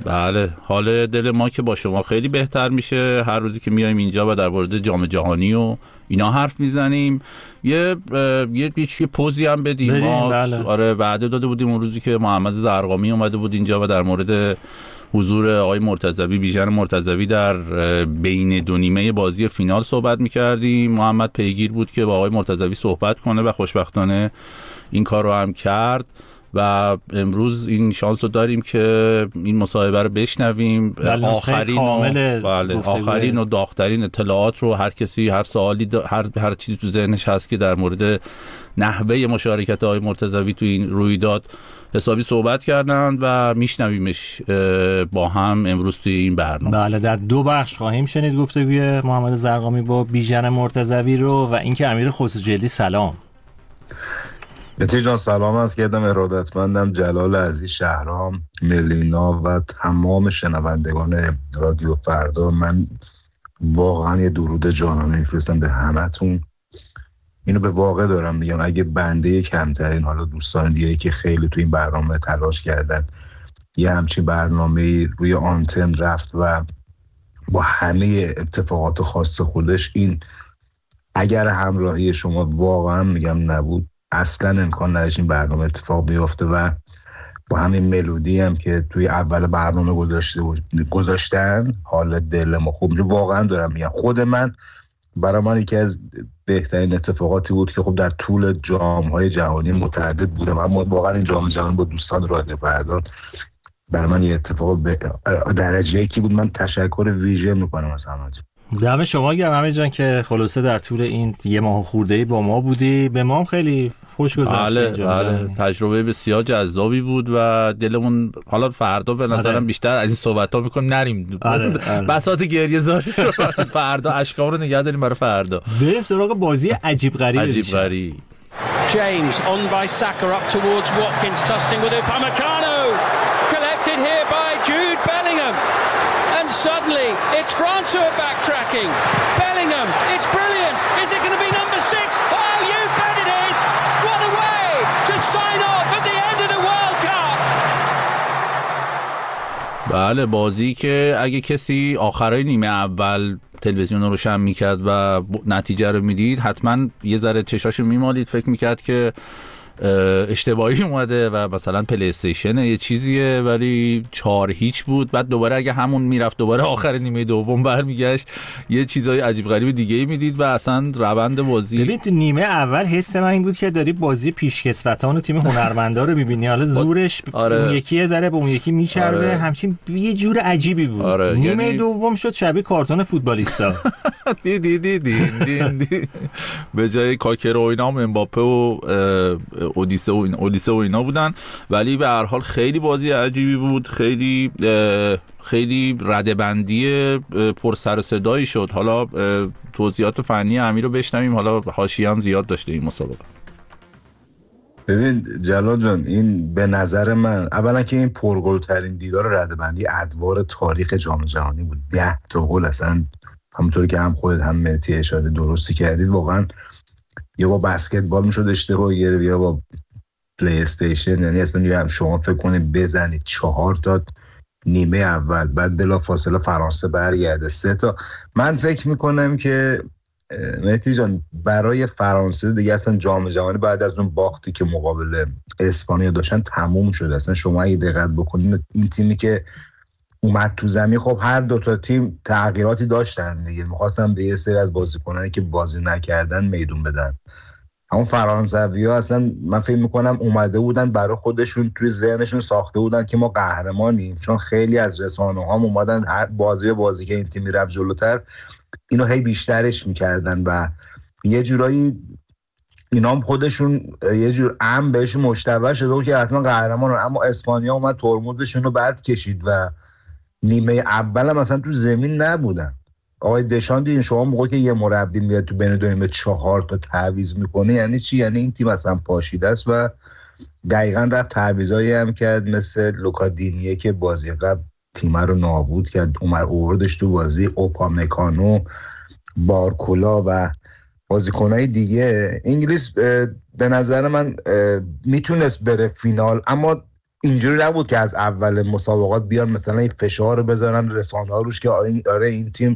بله، حال دل ما که با شما خیلی بهتر میشه هر روزی که میایم اینجا و در مورد جام جهانی و اینا حرف میزنیم. یه پوزی هم بدیم. ما بله. آره وعده داده بودیم اون روزی که محمد زرقامی اومده بود اینجا و در مورد حضور آقای مرتضوی، بیژن مرتضوی در بین دو نیمه بازی فینال صحبت میکردیم. محمد پیگیر بود که با آقای مرتضوی صحبت کنه و خوشبختانه این کار رو هم کرد و امروز این شانس رو داریم که این مصاحبه رو بشنویم. آخرین و داغ‌ترین اطلاعات رو هر کسی هر سوالی هر چیزی تو ذهنش هست که در مورد نحوه مشارکت آقای مرتضوی تو این رویداد حسابی صحبت کردن و میشنویمش با هم امروز توی این برنامه. بله، در 2 بخش خواهیم شنید گفتگوی محمد زرقامی با بیژن مرتضوی رو و اینکه امیر خسروجلدی سلام. مهدی جان سلام عرض کردم. ارادتمندم جلال عزیز، شهرام، ملینا و تمام شنوندگان رادیو فردا. من واقعا یه درود جانانه میفرستم به همتون. اینو به واقع دارم میگم، اگه بنده کمترین، حالا دوستان دیگه که خیلی تو این برنامه تلاش کردن یه همچین برنامه روی آنتن رفت و با همه اتفاقات خاص خودش، این اگر همراهی شما واقعا میگم نبود اصلا امکان نداشت این برنامه اتفاق بیفته و با همین ملودی هم که توی اول برنامه گذاشتن حال دل ما خوب میشه. واقعا دارم میگم خود من، برای من یکی از بهترین اتفاقاتی بود که خب در طول جام‌های جهانی متعدد بودم، اما واقعا این جام جهانی با دوستان رادیو فردا برای من یه اتفاق درجه یکی بود. من تشکر ویژه میکنم از همه. دم شما گرم همه جان که خلاصه در طول این یه ماه خورده‌ای با ما بودی. به ما هم خیلی خوش گذشت. بله، تجربه بسیار جذابی بود و دلمون حالا فردا به نظرم بیشتر از این صحبت‌ها می‌کنیم نریم. بساط گریه زاری فردا اشکام رو نگه داریم برای فردا. بریم سراغ بازی عجیب غریب. James on by Saka up towards Watkins, tossing with Upamecano, collected here by Jude Bellingham. And suddenly, it's France who are backtracking. Bellingham, it's brilliant. Is it going to be number 6? Oh, you bet it is. What a way to sign off at the end of the World Cup. بله، بازی که اگه کسی آخرای نیمه اول تلویزیون رو روشن میکرد و نتیجه رو میدید حتما یه ذره چشاشو میمالید، فکر میکرد که اشتباهی اومده و مثلا پلی استیشن یه چیزیه، ولی 4-0 بود. بعد دوباره اگه همون میرفت دوباره آخر نیمه دوم برمیگشت یه چیزای عجیب غریب دیگه ای میدید و اصلا روند بازی. ببین تو نیمه اول حس من این بود که داری بازی پیشکسوتان و تیم هنرمندا رو میبینی، حالا زورش اون یکی یه ذره به اون یکی میچربه، همچین یه جور عجیبی بود. نیمه دوم شد شبیه کارتون فوتبالیستا. دی به جای کاکر و اینا امباپه و اودیسه و اینا بودن، ولی به هر حال خیلی بازی عجیبی بود. خیلی ردبندی پر سر و صدایی شد. حالا توضیحات فنی امیر رو بشنویم، حالا حاشیه هم زیاد داشته این مسابقه. ببین جلال جان، این به نظر من اولا که این پرگل ترین دیدار ردبندی ادوار تاریخ جام جهانی بود. 10 تا گل، اصلا همونطوری که هم خودت هم مهدی اشاره درستی کردید، واقعا یا با بسکتبال میشد اشتباه گرفت یا با پلی استیشن. یعنی اصلا شما فکر کنید بزنید 4 تا نیمه اول، بعد بلا فاصله فرانسه برگرده 3 تا. من فکر میکنم که مهدی جان برای فرانسه دیگه اصلا جام جهانی بعد از اون باختی که مقابل اسپانیا داشتن تموم شد. اصلا شما اگه دقت بکنید این تیمی که اومد تو زمین، خب هر 2 تا تیم تغییراتی داشتن دیگه، می‌خواستن به یه سری از بازیکنانی که بازی نکردن میدون بدن. همون فرانسوی‌ها اصلا من فکر می‌کنم اومده بودن برای خودشون توی ذهنشون ساخته بودن که ما قهرمانیم، چون خیلی از رسانه‌ها اومدن هر بازی که این تیم رفت جلوتر اینو هی بیشترش می‌کردن و یه جورایی اینا هم خودشون یه جور بهشون مشتبه شده که حتما قهرمانن. اما اسپانیا اومد ترمزشون رو بعد کشید و نیمه اول هم مثلا تو زمین نبودن. آقای دشان دیدین شما موقعی که یه مربی میاد تو بین دو نیمه 4 تا تعویض میکنه یعنی چی؟ یعنی این تیم اصلا پاشیده است و دقیقاً رفت تعویضایی هم کرد مثل لوکادینیه که بازی قبل تیم رو نابود کرد، اووردش تو بازی، اوپامکانو، بارکولا و بازیکنای دیگه. انگلیس به نظر من میتونست بره فینال، اما اینجوری نبود که از اول مسابقات بیان مثلا این فشار رو بذارن رسانه‌ها روش که آره این تیم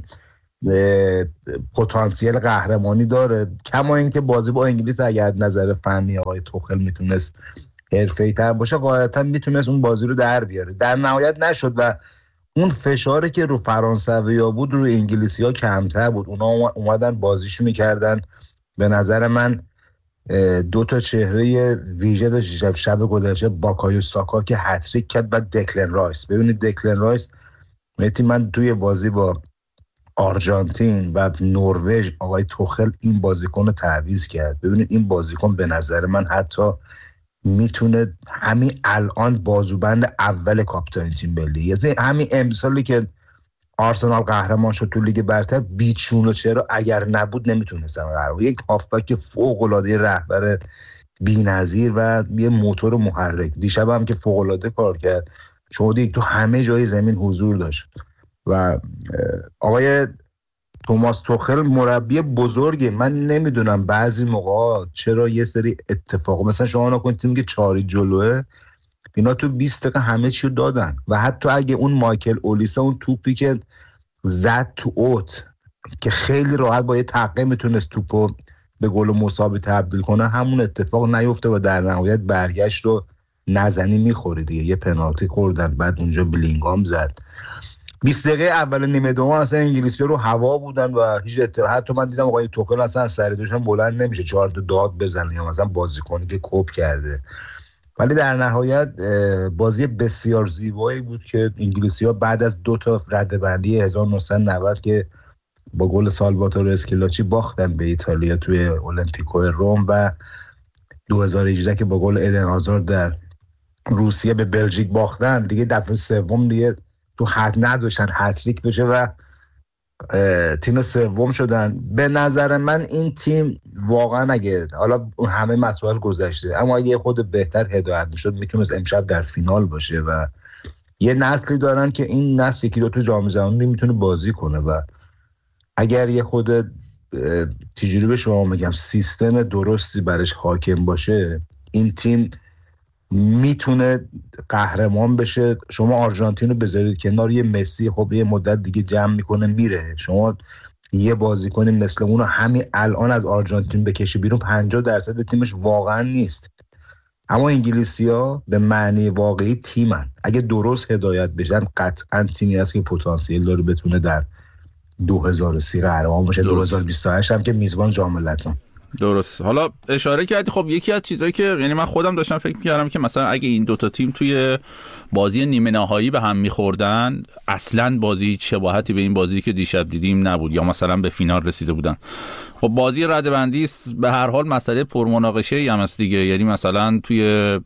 پتانسیل قهرمانی داره. کما اینکه بازی با انگلیس اگر نظر فنی آقای توخل میتونست حرفه‌ای‌تر باشه قاعدتاً میتونست اون بازی رو در بیاره. در نهایت نشد و اون فشاری که رو فرانسوی‌ها بود رو انگلیسی‌ها کمتر بود. اونا اومدن بازیشون می‌کردن. به نظر من دو تا چهره ویژه داشت شب گذشته، باکایو ساکا که هتریک کرد و دکلن رایس. ببینید دکلن رایس من توی بازی با آرژانتین و نروژ آقای توخل این بازیکن رو تعویض کرد. ببینید این بازیکن به نظر من حتی میتونه همین الان بازوبند اول کاپیتان تیم ملی، یعنی همین امسالی که آرسنال قهرمان شد تو لیگ برتر بیچون و چرا اگر نبود نمیتونستن قهرمان. یک هافبک فوق العاده رهبر بی‌نظیر و یه موتور محرک. دیشب هم که فوق العاده کار کرد، شما دید تو همه جای زمین حضور داشت. و آقای توماس توخل مربی بزرگه. من نمیدونم بعضی موقع چرا یه سری اتفاق مثلا شما نکنید تیم که 4 جلوه اینا تو 20 دقیقه همه چی رو دادن و حتی اگه اون مایکل اولیسا اون توپی که زد تو اوت که خیلی راحت با یه تقه میتونست توپو به گل مساوی تبدیل کنه، همون اتفاق نیفته و در نهایت برگشت رو نزنی میخوره دیگه. یه پنالتی خوردن بعد اونجا بلینگام زد. 20 دقیقه اول نیمه دوم اصلا انگلیسی‌ها رو هوا بودن و هیچ حتی من دیدم آقای توخل اصلا سر دوش هم بلند نمیشه 4 داد بزنه یا مثلا بازیکنی که کوب کرده. ولی در نهایت بازی بسیار زیبایی بود که انگلیسی‌ها بعد از 2 تا ردبندی 1990 که با گل سالواتور اسکیلاچی باختن به ایتالیا توی المپیکو روم و 2018 که با گل ایدن هازارد در روسیه به بلژیک باختن، دیگه دفعه سوم دیگه تو حد نداشتن هتریک بشه و تیم سوم شدن. به نظر من این تیم واقعا اگه حالا همه مسائل گذشته اما اگه خود بهتر هدایت میشد میتونست امشب در فینال باشه و یه نسلی دارن که این نسل یکی دو تو جام جهانی میتونه بازی کنه و اگر یه خود تجربه به شما میگم سیستم درستی برش حاکم باشه این تیم میتونه قهرمان بشه. شما آرژانتین رو بذارید کنار، یه مسی خب یه مدت دیگه جمع میکنه میره، شما یه بازیکن مثل اون رو همین الان از آرژانتین بکشی بیرون 50% تیمش واقعا نیست. اما انگلیسی‌ها به معنی واقعی تیمن، اگه درست هدایت بشن قطعا تیمی هست که پتانسیل داره بتونه در 2030 قهرمان باشه. 2028 هم که میزبان جام ملت‌ها. درست. حالا اشاره کردی، خب یکی از چیزایی که یعنی من خودم داشتم فکر می‌کردم که مثلا اگه این دوتا تیم توی بازی نیمه نهایی به هم می‌خوردن اصلاً بازی شباهتی به این بازی که دیشب دیدیم نبود یا مثلا به فینال رسیده بودن. خب بازی ردبندی به هر حال مسئله پرمناقشه‌ای هم است دیگه، یعنی مثلا توی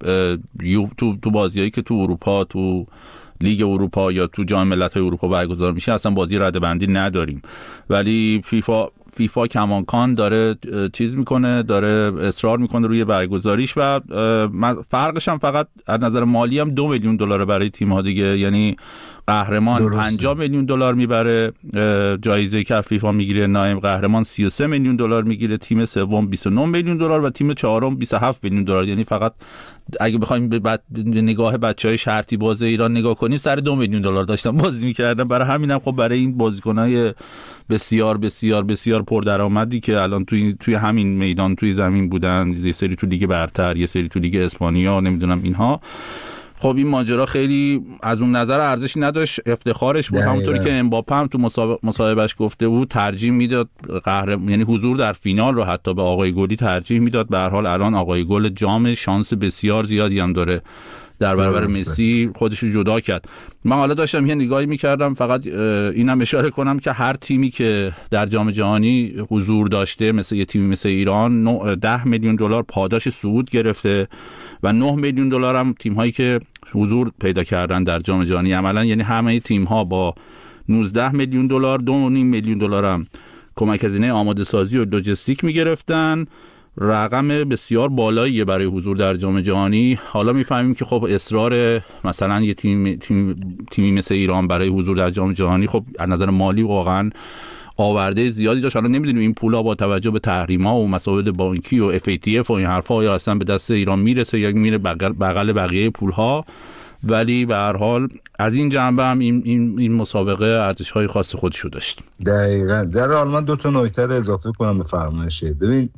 تو بازیایی که تو اروپا تو لیگ اروپا یا تو جام ملت‌های اروپا برگزار میشه اصلا بازی ردبندی نداریم، ولی فیفا کماکان داره چیز میکنه، داره اصرار میکنه روی برگزاریش و فرقش هم فقط از نظر مالی هم $2 میلیون برای تیم ها دیگه، یعنی قهرمان $50 میلیون میبره جایزه که فیفا میگیره، نایب قهرمان $33 میلیون میگیره، تیم سوم $29 میلیون و تیم چهارم $27 میلیون. یعنی فقط اگه بخوایم به نگاه بچهای شرطی باز ایران نگاه کنیم سر $2 میلیون داشتن بازی میکردن. برای همینم خب برای این بازیکنای بسیار بسیار بسیار پردرآمدی که الان توی همین میدان توی زمین بودن، یه سری تو لیگ برتر، یه سری تو لیگ اسپانیا، نمیدونم اینها، خب این ماجرا خیلی از اون نظر ارزشی نداشت، افتخارش بود. همونطوری که امباپه هم تو مصاحبهش گفته بود ترجیح میداد یعنی حضور در فینال رو حتی به آقای گلی ترجیح میداد. به هر حال الان آقای گل جام شانس بسیار زیادی هم داره در برابر مسی خودش رو جدا کرد. من حالا داشتم یه نگاهی میکردم، فقط اینم اشاره کنم که هر تیمی که در جام جهانی حضور داشته مثل یه تیمی مثل ایران $10 میلیون پاداش صعود گرفته و $9 میلیون هم تیم هایی که حضور پیدا کردن در جام جهانی عملا، یعنی همه تیم ها با $19 میلیون $2.5 میلیون هم کمک هزینه آماده سازی و لوجستیک میگرفتن. رقم بسیار بالاییه برای حضور در جام جهانی. حالا میفهمیم که خب اصرار مثلا یه تیمی مثل ایران برای حضور در جام جهانی خب از نظر مالی واقعا آورده زیادی داشت. حالا نمیدونیم این پولا با توجه به تحریم‌ها و مسائل بانکی و FATF و این حرفا یا اصلا به دست ایران میرسه یا میره بغل بقیه پولها، ولی به هر حال از این جنبه هم این مسابقه ارزش‌های خاص خودشو داشت. دقیقاً. در حال من 2 تا نکته رو اضافه کنم به فرمایش. ببین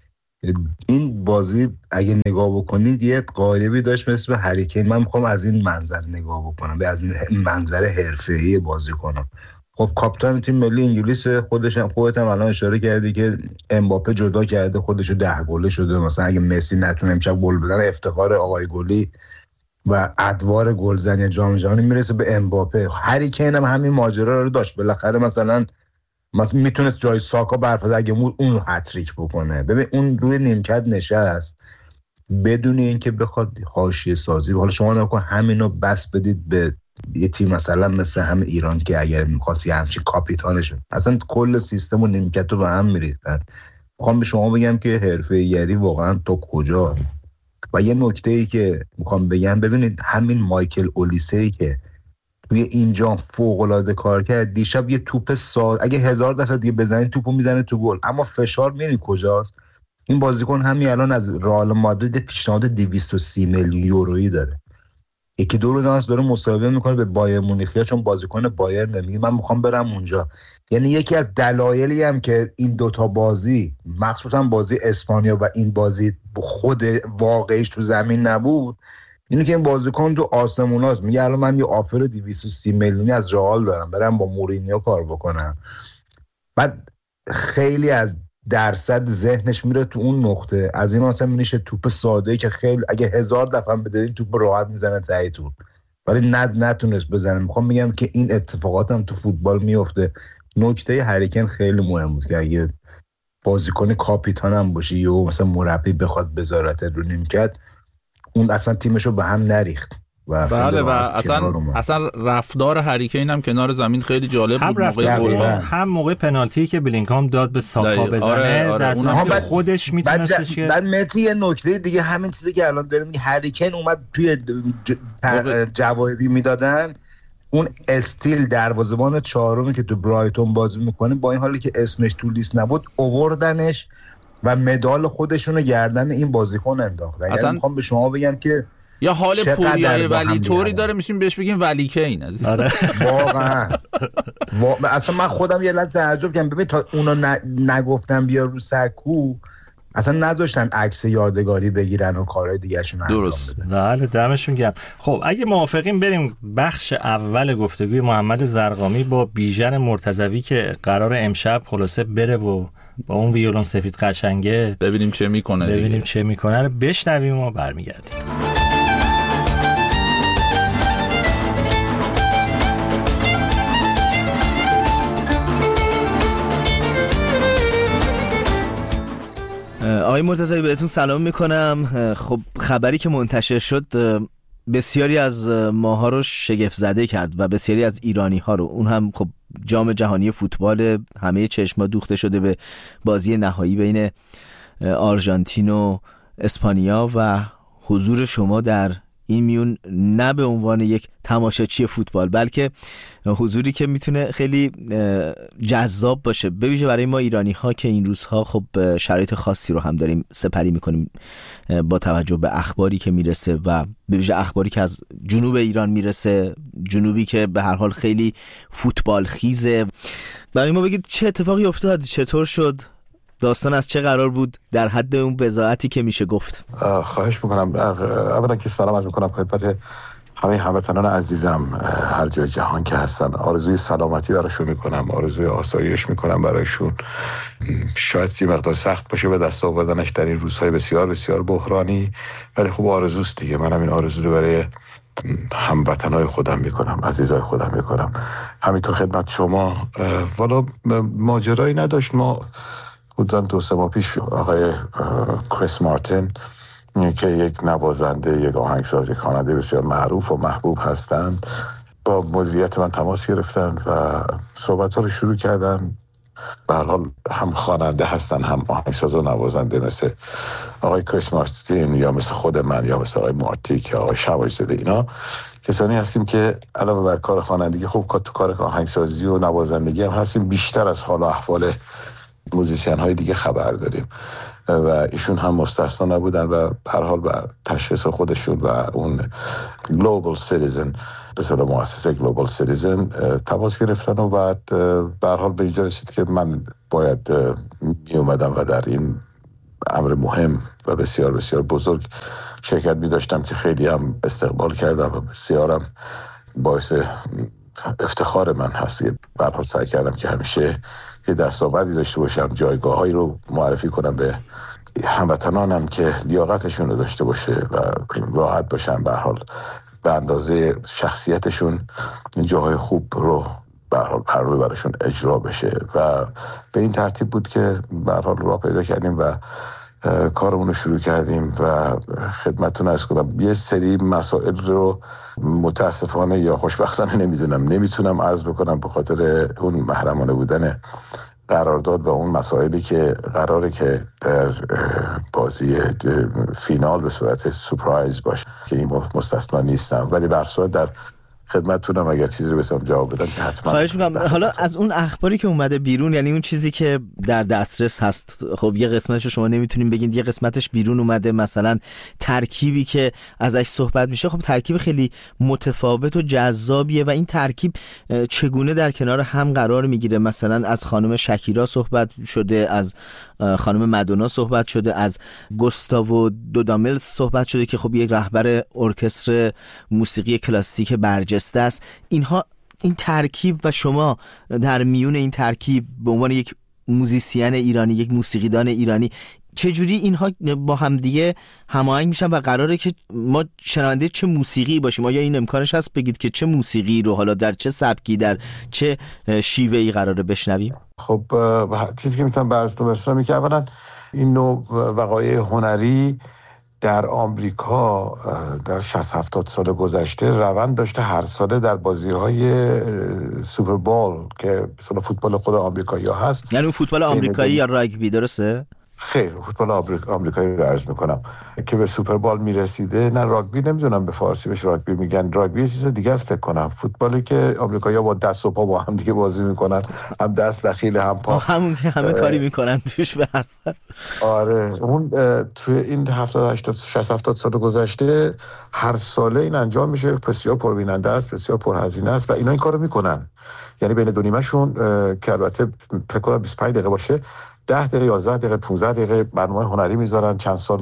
این بازی اگه نگاه بکنید یه قالبی داشت مثل هری کین. من میخوام از این منظر نگاه بکنم، از منظر حرفه‌ای بازی کنم. خب کاپیتان تیم ملی انگلیس خودت هم الان اشاره کردی که امباپه جدا کرده خودشو 10 گله شده. مثلا اگه مسی نتونه امشب گل بزنه افتخار آقای گلی و ادوار گلزنی جام جهانی میرسه به امباپه. هری کین هم همین ماجرا رو داشت، بالاخره مثلا میتونست جای ساکا برفض اگه اون هتریک بکنه. ببین اون روی نیمکت نشست بدون اینکه بخواد حاشیه سازی. حالا شما نکن همینو بس بدید به یه تیم مثلا مثل هم ایران که اگر می‌خواستی همچین کاپیتانش اصلا کل سیستم و نیمکت رو به هم می‌ریختن. میخوام به شما بگم که حرفه‌ای‌گری واقعا تو کجا. و یه نکته‌ای که میخوام بگم، ببینید همین مایکل اولیسه‌ای که توی این جام فوق‌العاده کار کرد، دیشب یه توپ اگه 1000 دفعه دیگه بزنید توپو میزنه تو گل، اما فشار می‌بینید کجاست. این بازیکن همین الان از رئال مادرید پیشنهاد 230 میلیون یورویی داره. یکی دو روز هست داره مصاحبه میکنه به بایر مونیخ، چون بازیکن بایر نمیگه من میخوام برم اونجا. یعنی یکی از دلایلی هم که این دوتا بازی مخصوصا بازی اسپانیا و این بازی خود واقعیش تو زمین نبود اینه که این بازیکن تو آسموناست. میگه الان من یه آفر 230 میلیونی از رئال دارم برم با مورینیو کار بکنم. بعد خیلی از درصد ذهنش میره تو اون نقطه. از این مثلا میشه توپ ساده‌ای که خیلی اگه 1000 دفعه هم بدین توپ راحت میزنه ته توپ، ولی نتونست بزنه. میخوام بگم که این اتفاقات هم تو فوتبال میفته. نکته هری کین خیلی مهم بود که اگه بازیکن کاپیتان هم باشی یا مثلا مربی بخواد بذارت رو نیمکت، اون اصلا تیمشو به هم نریخت. بله و اصلا رفتار هری کین هم کنار زمین خیلی جالب بود. موقع گل هم موقع پنالتی که بلینگهام داد به ساکا بزنه در صورتی که خودش میتونستش که بعد متی یه نکته دیگه همین چیزی که الان داریم میگه، هری کین اومد توی جوایزی میدادن اون استیل دروازه‌بان چهارمی که تو برایتون بازی میکنه با این حالی که اسمش تو لیست نبود آوردنش و مدال خودشونو گردن این بازیکن انداختن. یعنی میخوام به شما بگم که یا حال پوریای ولی طوری داره میشیم بهش بگیم ولی کین عزیز. واقعا اصلا من خودم یه لحظه تعجب کردم. ببین تا اونا نگفتن بیا رو سکو اصلا نذاشتن عکس یادگاری بگیرن و کارهای دیگه‌شون انجام بدن. بله دمشون گرم. خب اگه موافقین بریم بخش اول گفتگوی محمد زرقامی با بیژن مرتضوی که قرار امشب خلاصه بره و با اون ویولون سفید قشنگه ببینیم چه میکنه رو بشنویم و برمیگردیم. آقای مرتضوی بهتون سلام میکنم. خب خبری که منتشر شد بسیاری از ماها رو شگفت زده کرد و بسیاری از ایرانی ها رو. اون هم خب جام جهانی فوتبال، همه چشما دوخته شده به بازی نهایی بین آرژانتین و اسپانیا و حضور شما در این میون نه به عنوان یک تماشاچی فوتبال بلکه حضوری که میتونه خیلی جذاب باشه، به ویژه برای ما ایرانی ها که این روزها خب شرایط خاصی رو هم داریم سپری میکنیم با توجه به اخباری که میرسه و به ویژه اخباری که از جنوب ایران میرسه، جنوبی که به هر حال خیلی فوتبال خیزه. برای ما بگید چه اتفاقی افتاد، چطور شد، داستان از چه قرار بود در حد اون بضاعتی که میشه گفت؟ خواهش میکنم. اولا که سلام عرض میکنم خدمت همه هموطنان عزیزم هر جای جهان که هستن. آرزوی سلامتی براشون میکنم، آرزوی آسایش میکنم برایشون. شاید یه مقدار سخت باشه به دست آوردنش در این روزهای بسیار بسیار بحرانی، ولی خب آرزوست دیگه. منم این آرزو رو برای هموطنای خودم میکنم، عزیزای خودم میکنم. همینطور خدمت شما. والا ماجرایی نداشت. ما حدوداً 2-3 ماه پیش آقای کریس مارتین که یک نوازنده، یک آهنگساز، یک خواننده بسیار معروف و محبوب هستند با مدیریت من تماس گرفتن و صحبت‌ها رو شروع کردن. به هر حال هم خواننده هستن هم آهنگساز و نوازنده مثل آقای کریس مارتین یا مثل خود من یا مثل آقای مارتی که آقای شمایزاده، اینا کسانی هستیم که علاوه بر کار خوانندگی خب تو کار آهنگسازی و نوازندگی هم هستیم، بیشتر از حال و احوال موزیسین های دیگه خبر داریم و ایشون هم مستثنا نبودن و به هر حال بر تشخیص خودشون و اون گلوبال سیتیزن به اصطلاح مؤسسه گلوبال سیتیزن تماس گرفتن و بعد به هر حال به اینجا رسید که من باید می اومدم و در این امر مهم و بسیار بسیار بزرگ شرکت می داشتم که خیلی هم استقبال کردم و بسیارم باعث افتخار من هست. به هر حال سعی کردم که همیشه یه دستاوردی داشته باشم، جایگاه‌هایی رو معرفی کنم به هموطنانم که لیاقتشون رو داشته باشه و راحت باشن، به هر حال به اندازه شخصیتشون جاهای خوب رو به هر حال پرورده براشون اجرا بشه و به این ترتیب بود که به هر حال راه پیدا کردیم و کارمون رو شروع کردیم و خدمتتون عرض کنم یه سری مسائل رو متاسفانه یا خوشبختانه نمیتونم عرض بکنم به خاطر اون محرمانه بودن قرارداد و اون مسائلی که قراره که در بازی فینال به صورت سورپرایز باشه که این مستثنا نیستم، ولی به هر صورت در خدمتتونم اگر چیزی رو بتونم جواب بدم که حتما. خواهش می‌کنم. حالا از اون اخباری که اومده بیرون، یعنی اون چیزی که در دسترس هست، خب یه قسمتش رو شما نمیتونین بگین، یه قسمتش بیرون اومده، مثلا ترکیبی که ازش صحبت میشه خب ترکیب خیلی متفاوت و جذابیه و این ترکیب چگونه در کنار هم قرار میگیره؟ مثلا از خانم شکیرا صحبت شده، از خانم مادونا صحبت شده، از گوستاوو دودامل صحبت شده که خب یک رهبر ارکستر موسیقی کلاسیک برجسته است. اینها، این ترکیب و شما در میون این ترکیب به عنوان یک موزیسین ایرانی، یک موسیقیدان ایرانی، چجوری اینها با هم دیگه هماهنگ میشن و قراره که ما شنونده چه موسیقی باشیم؟ آیا این امکانش هست بگید که چه موسیقی رو حالا در چه سبکی، در چه شیوهی قراره بشنویم؟ خب چیزی که میتونم براتون برسونم که اولا این نوع وقایع هنری در آمریکا در 60-70 سال گذشته روند داشته هر ساله در بازی‌های سوپر بول که مثلا فوتبال خود آمریکایی ها هست. یعنی اون فوتبال آمریکایی یا راگبی، درسته؟ خیر، فوتبال آمریکایی رو عرض میکنم که به سوپر بال میرسیده. نه راگبی نمیدونم به فارسی بهش راگبی میگن، راگبی یه چیز دیگه است فکر کنم. فوتبالی که آمریکایی‌ها با دست و پا با هم دیگه بازی میکنن، هم دست دخیل هم پا، همه کاری میکنن توش به هر حال. آره، اون توی این 70-80 سال گذشته هر ساله این انجام میشه، بسیار پربیننده است، بسیار پرهزینه است و اینا این کارو میکنن. یعنی بین دو نیمه‌شون که البته فکر کنم 25 دقیقه باشه، 10 دقیقه 11 دقیقه 15 دقیقه برنامه هنری میذارن. چند سال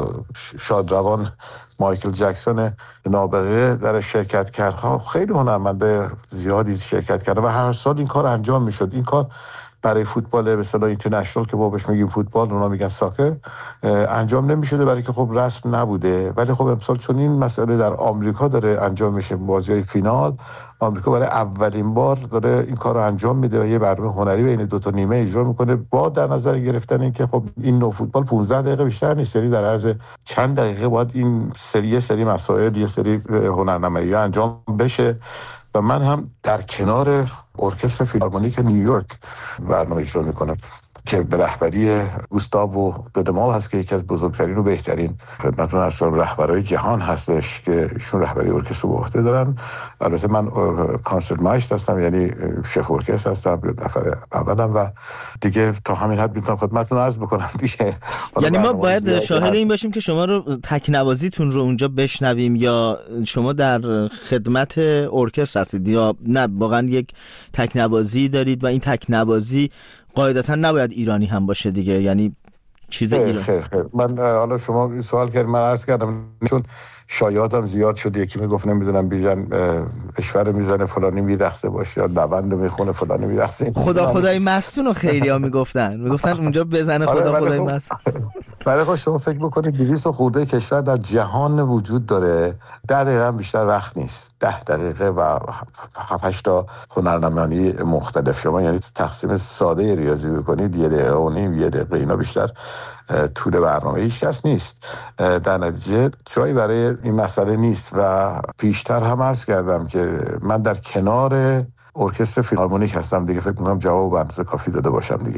شادروان مایکل جکسون نابغه در شرکت کرد، خیلی هنرمنده زیادی شرکت کرده و هر سال این کار انجام میشد. این کار برای فوتبال به اصطلاح اینترنشنال که ما بهش میگیم فوتبال، اونا میگن ساکر، انجام نمیشده برای که خب رسم نبوده. ولی خب امسال چون این مسئله در آمریکا داره انجام میشه، بازی‌های فینال، آمریکا برای اولین بار داره این کار رو انجام میده و یه برنامه هنری بین دو تا نیمه اجرا میکنه با در نظر گرفتن این که خب این نوع فوتبال 15 دقیقه بیشتر نیست، یعنی در عرض چند دقیقه باید این سری مسائل، یه سری هنرنمایی انجام بشه. و من هم در کنار ارکستر فیلارمونیک نیویورک برنامه اجرا میکنم که به رهبری گوستاوو دودامل هست که یکی از بزرگترین و بهترین خدمتتون عرض کنم رهبرای جهان هستش که ایشون رهبری ارکستر به عهده دارن. البته من کانسرت مایستر هستم، یعنی شف ارکستر هستم، نفر اولم و دیگه تا همین حد میتونم خدمتتون عرض بکنم دیگه. یعنی ما باید شاهد این باشیم که شما رو تکنوازیتون رو اونجا بشنویم یا شما در خدمت ارکستر هستید یا نه واقعا یک تکنوازی دارید و این تکنوازی قاعدتا نباید ایرانی هم باشه دیگه، یعنی چیز ایرانی؟ خیر. من حالا شما سوال کردید، من عرض کردم چون شایعاتم زیاد شد، یکی میگفت نمیدونم بیژن اشور میزنه فلانی میرقصه باشه یا نوند میخونه فلانی میرقصه. خدای مستون و خیلیا میگفتن اونجا بزنه خدای مستون. برای خود شما فکر بکنید 200 خورده کشور در جهان وجود داره، 10 دقیقه هم بیشتر وقت نیست، 10 دقیقه و 7-8 تا هنرنمایی مختلف. شما یعنی تقسیم ساده ریاضی بکنید 1 دقیقه و نیم، 1 دقیقه اینا بیشتر طول برنامه هیچ کس نیست. در نتیجه جایی برای این مسئله نیست و پیشتر هم عرض کردم که من در کنار ارکستر فیلارمونیک هستم دیگه. فکر می‌کنم جواب به اندازه کافی داده باشم دیگه.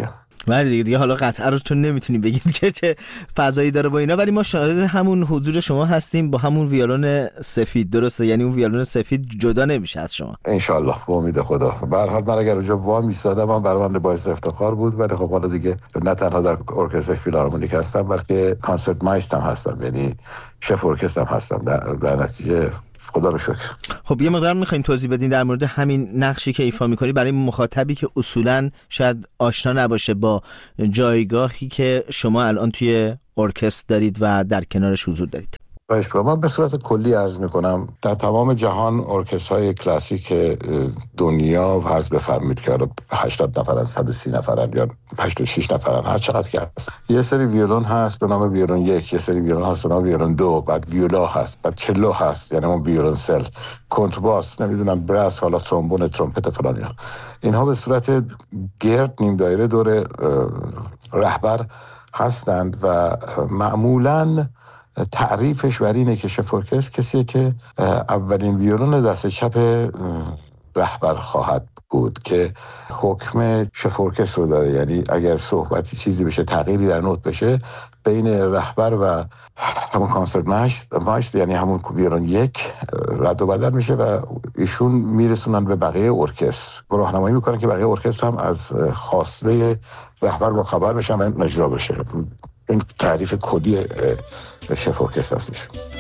ولی دیگه حالا قطعا رو چون نمیتونیم بگید که چه فضایی داره با اینا، ولی ما شاهد همون حضور شما هستیم با همون ویولون سفید. درسته؟ یعنی اون ویولون سفید جدا نمیشه از شما ان شاء الله با امید خدا. به هر حال من اگر اونجا وام ایستادم من برای من باعث افتخار بود، ولی خب حالا دیگه نه تنها در ارکستر فیلارمونیک هستم بلکه کانسرت مایستر هم هستم، یعنی شف ارکستر هم هستم. در نتیجه خدا رو شکر. خب یه مقدار میخواین توضیح بدین در مورد همین نقشی که ایفا میکنی برای مخاطبی که اصولاً شاید آشنا نباشه با جایگاهی که شما الان توی ارکستر دارید و در کنارش حضور دارید. من به صورت کلی عرض میکنم در تمام جهان ارکسترهای کلاسیک دنیا فرض بفرمایید که 80 نفرن، 130 نفرن یا 86 نفرن، هر چقدر که هست، یه سری ویولون هست به نام ویولون 1، یه سری ویولون هست به نام ویولون 2، بعد ویولا هست، بعد چلو هست یعنی اون ویولون سل، کنترباس، نمیدونم براس، حالا ترومبون، ترومپت فلان. اینها به صورت گرد نیم دایره دور رهبر هستند و معمولاً تعریفش بر اینه که شف ارکستر کسیه که اولین ویولون دست چپ رهبر خواهد بود که حکم شف ارکستر رو داره. یعنی اگر صحبتی چیزی بشه، تغییری در نوت بشه، بین رهبر و همون کانسرت مایستر یعنی همون ویولون 1 رد و بدل میشه و ایشون میرسونن به بقیه ارکستر، راهنمایی میکنن که بقیه ارکستر هم از خواسته رهبر با خبر بشن و اجرا بشه. این تعریف کلی شف ارکستر هستش.